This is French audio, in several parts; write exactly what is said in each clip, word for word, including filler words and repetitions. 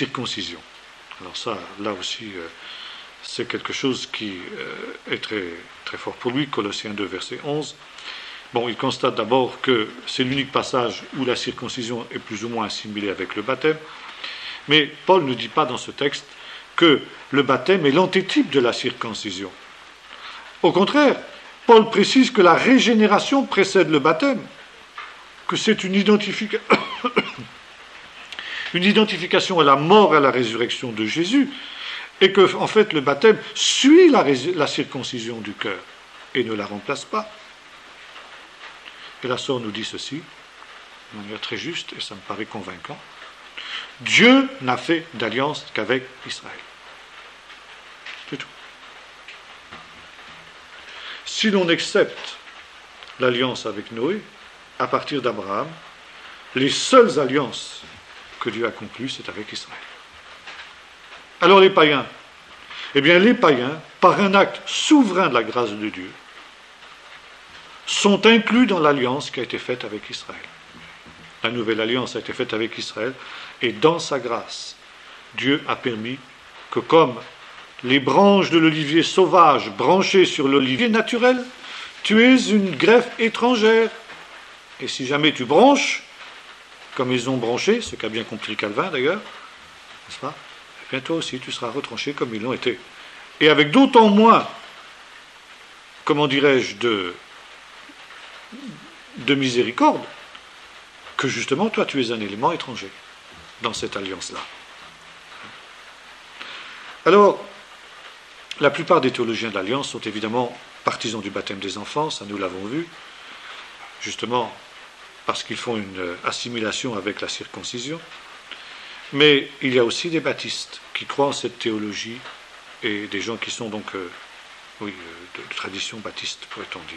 circoncision. Alors ça, là aussi, euh, c'est quelque chose qui euh, est très, très fort pour lui, Colossiens deux, verset onze. Bon, il constate d'abord que c'est l'unique passage où la circoncision est plus ou moins assimilée avec le baptême, mais Paul ne dit pas dans ce texte que le baptême est l'antitype de la circoncision. Au contraire, Paul précise que la régénération précède le baptême, que c'est une, identifica... une identification à la mort et à la résurrection de Jésus, et que, en fait, le baptême suit la, rés... la circoncision du cœur et ne la remplace pas. Et la sœur nous dit ceci, de manière très juste, et ça me paraît convaincant. Dieu n'a fait d'alliance qu'avec Israël. C'est tout. Si l'on accepte l'alliance avec Noé, à partir d'Abraham, les seules alliances que Dieu a conclues, c'est avec Israël. Alors les païens, eh bien les païens, par un acte souverain de la grâce de Dieu, sont inclus dans l'alliance qui a été faite avec Israël. La nouvelle alliance a été faite avec Israël, et dans sa grâce, Dieu a permis que comme les branches de l'olivier sauvage branchées sur l'olivier naturel, tu es une greffe étrangère. Et si jamais tu branches, comme ils ont branché, ce qu'a bien compris Calvin d'ailleurs, n'est-ce pas ? Eh bien toi aussi tu seras retranché comme ils l'ont été. Et avec d'autant moins, comment dirais-je, de, de miséricorde, que justement toi tu es un élément étranger dans cette alliance-là. Alors, la plupart des théologiens de l'Alliance sont évidemment partisans du baptême des enfants, ça nous l'avons vu, justement parce qu'ils font une assimilation avec la circoncision. Mais il y a aussi des baptistes qui croient en cette théologie et des gens qui sont donc, euh, oui, de, de tradition baptiste, pourrait-on dire.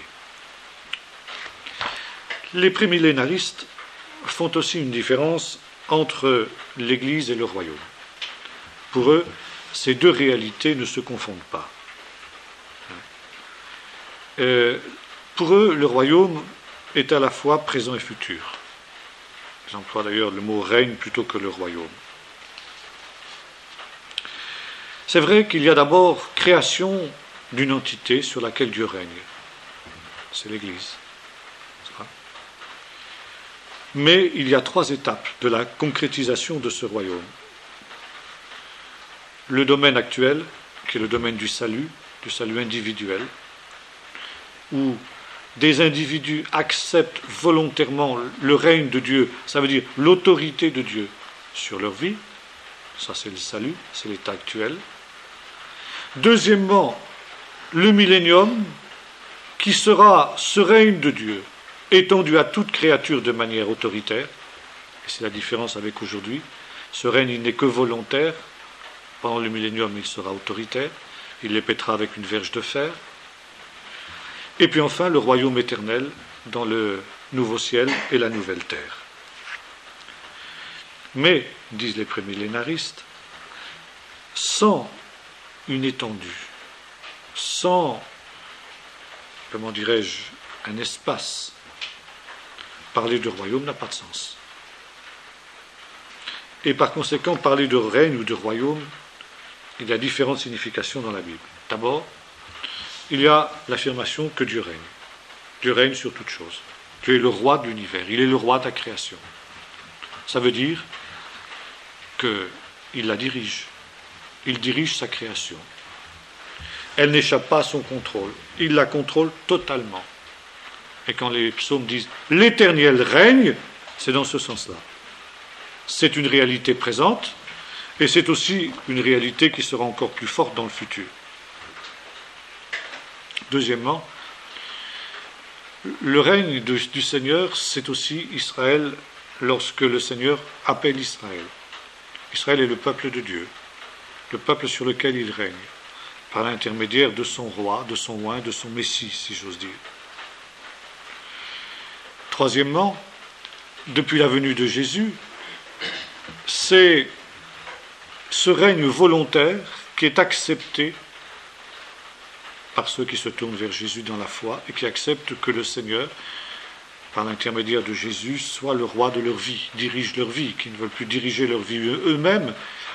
Les prémillénaristes font aussi une différence entre l'Église et le royaume. Pour eux, ces deux réalités ne se confondent pas. Euh, pour eux, le royaume est à la fois présent et futur. J'emploie d'ailleurs le mot règne plutôt que le royaume. C'est vrai qu'il y a d'abord création d'une entité sur laquelle Dieu règne. C'est l'Église. Mais il y a trois étapes de la concrétisation de ce royaume. Le domaine actuel, qui est le domaine du salut, du salut individuel, où des individus acceptent volontairement le règne de Dieu, ça veut dire l'autorité de Dieu sur leur vie, ça c'est le salut, c'est l'état actuel. Deuxièmement, le millénium, qui sera ce règne de Dieu, étendu à toute créature de manière autoritaire, et c'est la différence avec aujourd'hui, ce règne il n'est que volontaire. Pendant le millénium, il sera autoritaire, il les pètera avec une verge de fer. Et puis enfin, le royaume éternel dans le nouveau ciel et la nouvelle terre. Mais, disent les prémillénaristes, sans une étendue, sans, comment dirais-je, un espace, parler de royaume n'a pas de sens. Et par conséquent, parler de règne ou de royaume, il y a différentes significations dans la Bible. D'abord, il y a l'affirmation que Dieu règne. Dieu règne sur toute chose. Dieu est le roi de l'univers, il est le roi de la création. Ça veut dire qu'il la dirige. Il dirige sa création. Elle n'échappe pas à son contrôle. Il la contrôle totalement. Et quand les psaumes disent « l'Éternel règne », c'est dans ce sens-là. C'est une réalité présente, et c'est aussi une réalité qui sera encore plus forte dans le futur. Deuxièmement, le règne de, du Seigneur, c'est aussi Israël lorsque le Seigneur appelle Israël. Israël est le peuple de Dieu, le peuple sur lequel il règne, par l'intermédiaire de son roi, de son oint, de son Messie, si j'ose dire. Troisièmement, depuis la venue de Jésus, c'est ce règne volontaire qui est accepté par ceux qui se tournent vers Jésus dans la foi et qui acceptent que le Seigneur, par l'intermédiaire de Jésus, soit le roi de leur vie, dirige leur vie, qui ne veulent plus diriger leur vie eux-mêmes,